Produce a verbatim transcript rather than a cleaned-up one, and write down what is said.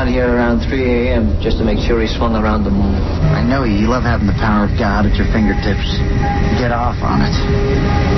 down here around three a.m. just to make sure he swung around the moon. I know you. You love having the power of God at your fingertips. Get off on it.